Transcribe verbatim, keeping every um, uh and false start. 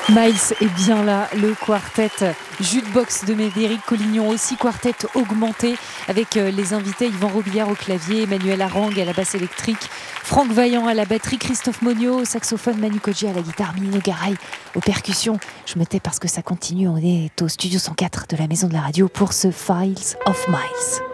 Miles est bien là, le quartet jukebox de Médéric Collignon, aussi quartet augmenté avec les invités Yvan Robillard au clavier, Emmanuel Arang à la basse électrique, Franck Vaillant à la batterie, Christophe Monio au saxophone, Manu Kodji à la guitare, Mino Garay aux percussions. Je me tais parce que ça continue, on est au studio cent quatre de la Maison de la Radio pour ce Files of Miles.